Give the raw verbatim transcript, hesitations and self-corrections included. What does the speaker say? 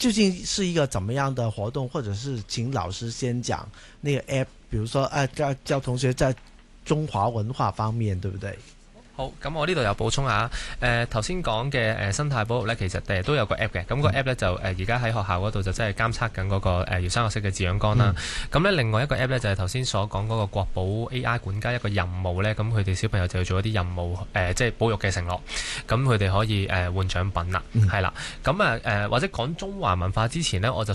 究竟是一個怎麼樣的活動，或者是請老師先講那個 app，比如說誒、啊、教教同學在中華文化方面，對不對？ 好，咁我呢度有補充下，誒頭先講嘅誒生態保育咧，其實誒都有個 app 嘅，咁、個 app 咧就誒而家喺學校嗰度就真係監測緊嗰個誒遙山學式嘅飼養缸啦。咁咧、嗯、另外一個 app 咧就係頭先所講嗰個國保 A I 管家一個任務咧，咁佢哋小朋友就要做一啲任務，誒、呃、即係保育嘅承諾，咁佢哋可以誒、呃、換獎品啦，係啦、嗯。咁啊誒或者講中華文化之前呢，我就